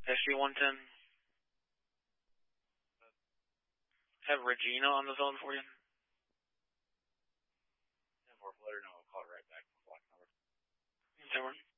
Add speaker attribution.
Speaker 1: SG-110. Have Regina on the phone for you.
Speaker 2: Let her know. I'll call her right back. Block number.
Speaker 1: That works.